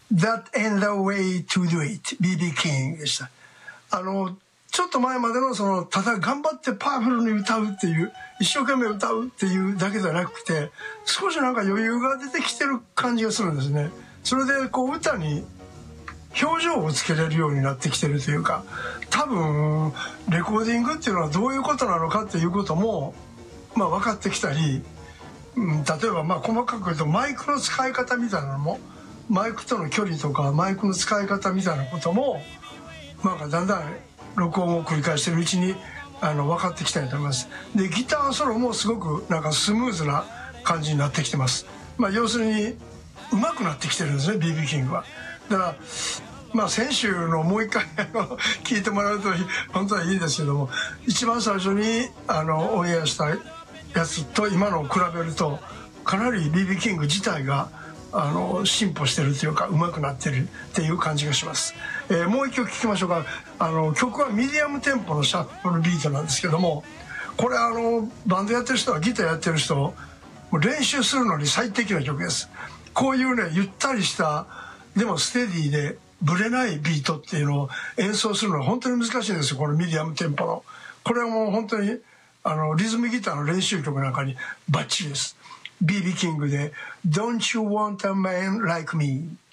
That ain't the way to do it. BB King でした。ちょっと前までのただ頑張ってパワフルに歌うっていう、一生懸命歌うっていうだけじゃなくて、少しなんか余裕が出てきてる感じがするんですね。それでこう歌に表情をつけれるようになってきてるというか、多分レコーディングっていうのはどういうことなのかっていうことも、分かってきたり、例えば細かく言うとマイクの使い方みたいなのも、マイクとの距離とかマイクの使い方みたいなこともだんだん録音を繰り返してるうちに分かってきたいと思います。でギターソロもすごくなんかスムーズな感じになってきてます。要するに上手くなってきてるんですね、 BB キングは。だから先週のもう一回聞いてもらうと本当はいいですけども、一番最初にオンエアしたやつと今のを比べるとかなり BB キング自体が進歩してるというか上手くなってるっていう感じがします。もう一曲聴きましょうか。曲はミディアムテンポのシャッフルビートなんですけども、これバンドやってる人はギターやってる人もう練習するのに最適な曲です。こういうねゆったりしたでもステディでブレないビートっていうのを演奏するのは本当に難しいんですよ、このミディアムテンポの。これはもう本当にリズムギターの練習曲なんかにバッチリです。BB キングで Don't You Want a Man Like Me。